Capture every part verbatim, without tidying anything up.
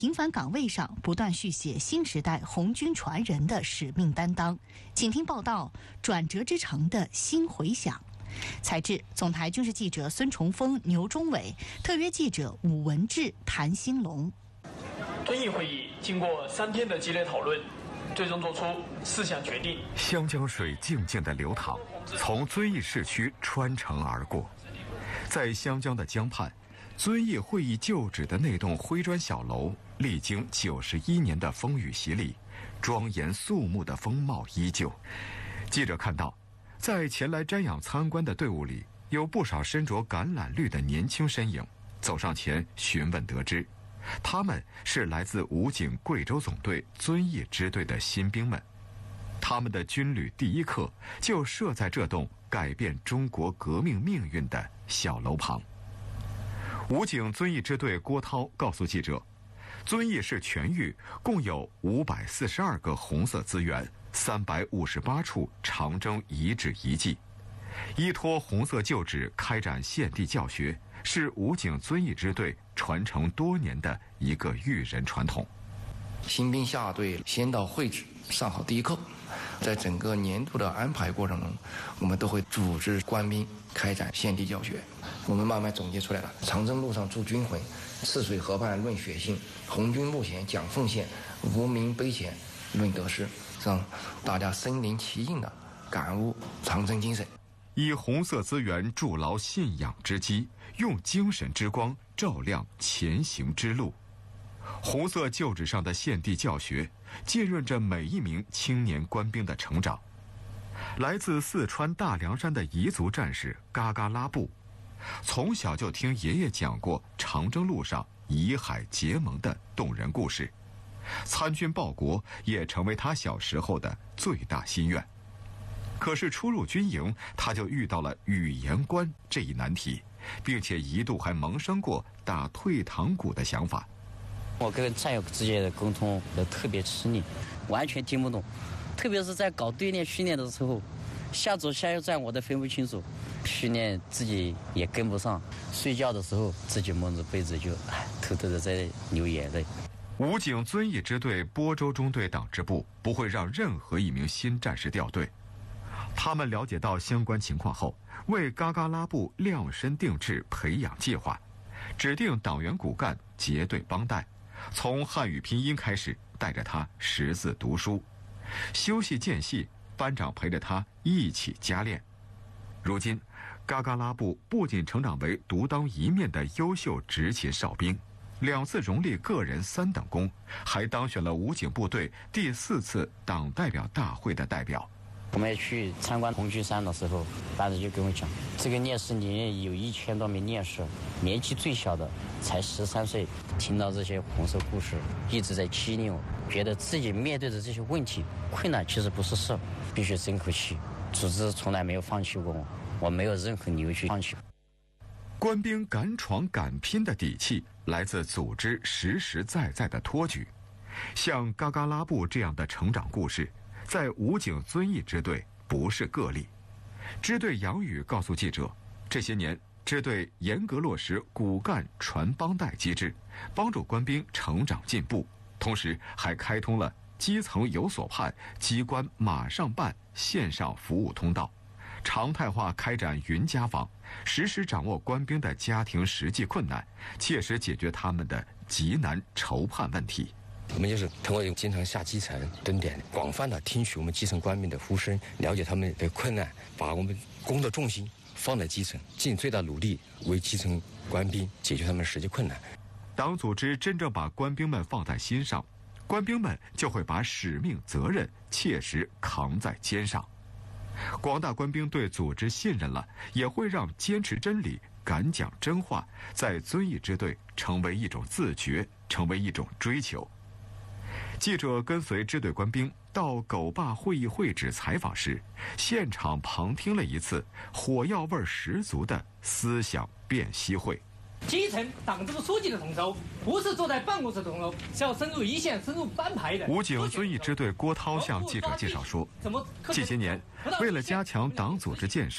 平凡岗位上不断续写新时代红军传人的使命担当。请听报道：转折之城的新回响。采制：总台军事记者孙崇峰、牛忠伟，特约记者武文志、谭兴龙。 遵义会议经过三天的激烈讨论，最终作出四项决定。 湘江水静静地流淌，从遵义市区穿城而过，在湘江的江畔，遵义会议旧址的那栋灰砖小楼，历经九十一年的风雨洗礼，庄严肃穆的风貌依旧。记者看到，在前来瞻仰参观的队伍里，有不少身着橄榄绿的年轻身影。走上前询问得知，他们是来自武警贵州总队遵义支队的新兵们。他们的军旅第一课就设在这栋改变中国革命命运的小楼旁。武警遵义支队郭涛告诉记者，遵义市全域共有五百四十二个红色资源，三百五十八处长征遗址遗迹。依托红色旧址开展献地教学，是武警遵义支队传承多年的一个育人传统。 新兵下队先到会址上好第一课，在整个年度的安排过程中，我们都会组织官兵开展献地教学。我们慢慢总结出来了：长征路上铸军魂，赤水河畔论血性，红军路前讲奉献，无名碑前论得失，让大家身临其境的感悟长征精神。 以红色资源筑牢信仰之基，用精神之光照亮前行之路。红色旧址上的献地教学，浸润着每一名青年官兵的成长。来自四川大凉山的彝族战士嘎嘎拉布，从小就听爷爷讲过长征路上以海结盟的动人故事，参军报国也成为他小时候的最大心愿。可是初入军营，他就遇到了语言关这一难题，并且一度还萌生过打退堂鼓的想法。 我跟战友之间的沟通都特别吃力，完全听不懂，特别是在搞对练训练的时候，下左下右站我都分不清楚，训练自己也跟不上，睡觉的时候自己蒙着被子就唉偷偷的在流眼泪。 武警遵义支队播州中队党支部不会让任何一名新战士掉队。他们了解到相关情况后，为嘎嘎拉布量身定制培养计划，指定党员骨干结对帮带，从汉语拼音开始带着他识字读书，休息间隙班长陪着他一起加练。如今嘎嘎拉布不仅成长为独当一面的优秀执勤哨兵，两次荣立个人三等功，还当选了武警部队第四次党代表大会的代表。 我们去参观红军山的时候，班长就跟我讲，这个烈士里有一千多名烈士，年纪最小的才十三岁。听到这些红色故事，一直在激励我，觉得自己面对的这些问题困难其实不是事，必须争口气。组织从来没有放弃过我，我没有任何理由去放弃。 官兵敢闯敢拼的底气，来自组织实实在在的托举。像嘎嘎拉布这样的成长故事，在武警遵义支队不是个例。支队杨宇告诉记者，这些年支队严格落实骨干传帮带机制，帮助官兵成长进步，同时还开通了基层有所盼，机关马上办线上服务通道，常态化开展云家访，实时掌握官兵的家庭实际困难，切实解决他们的急难愁盼问题。 我们就是通过经常下基层蹲点，广泛的听取我们基层官兵的呼声，了解他们的困难，把我们工作重心放在基层，尽最大努力为基层官兵解决他们实际困难。 党组织真正把官兵们放在心上，官兵们就会把使命责任切实扛在肩上。广大官兵对组织信任了，也会让坚持真理、敢讲真话在遵义支队成为一种自觉，成为一种追求。记者跟随支队官兵到狗坝会议会址采访时，现场旁听了一次火药味十足的思想辨析会。 基层党支部书记的统筹，不是坐在办公室统筹，是要深入一线、深入班排的。 武警遵义支队郭涛向记者介绍说，近些年为了加强党组织建设，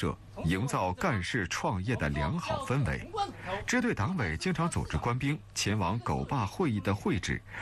营造干事创业的良好氛围。支队党委经常组织官兵前往狗坝会议的会址，